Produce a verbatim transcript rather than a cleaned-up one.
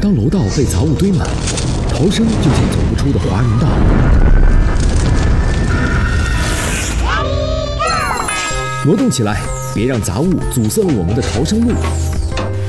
当楼道被杂物堆满，逃生就像走不出的华容道。挪动起来，别让杂物阻塞了我们的逃生路。